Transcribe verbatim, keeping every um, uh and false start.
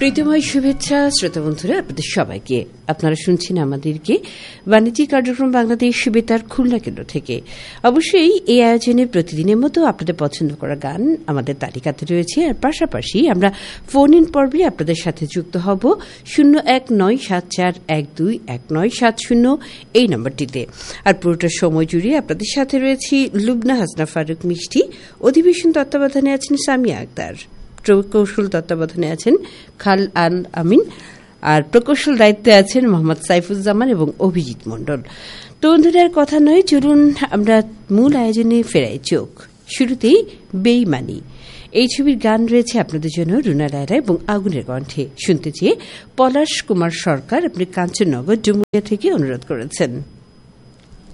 প্রীতিময় শুভেচ্ছা শ্রোতা বন্ধুরা আপনাদের সবাইকে। আপনারা শুনছেন আমাদেরকে বাণিজ্যিক কার্যক্রম বাংলাদেশ বেতার খুলনা কেন্দ্র থেকে। অবশ্যই এই আয়োজনে প্রতিদিনের মতো আপনাদের পছন্দ করা গান আমাদের তালিকাতে রয়েছে। আর পাশাপাশি আমরা ফোন ইন পর্বে আপনাদের সাথে যুক্ত হব শূন্য এক নয় সাত চার এক দুই এক নয় সাত শূন্য এই নম্বরটিতে। আর পুরোটা সময় জুড়ে আপনাদের সাথে রয়েছি লুবনা হাসনা ফারুক মিষ্টি। অধিবেশন তত্ত্বাবধানে আছেন সামিয়া আক্তার, প্রকৌশল তত্ত্বাবধানে আছেন খাল আল আমিন, আর প্রকৌশল দায়িত্বে আছেন মোহাম্মদ সাইফুজ্জামান এবং অভিজিৎ মণ্ডল। তো বন্ধুদের কথা নয়, চলুন আমরা মূল আয়োজনে ফেরাই চোখ। শুরুতেই বেইমানি এই ছবির গান রয়েছে আপনাদের জন্য রুনা লায়রা এবং আগুনের কণ্ঠে। শুনতে চেয়ে পলাশ কুমার সরকার আপনি কাঞ্চননগর ডুমুরিয়া থেকে অনুরোধ করেছেন।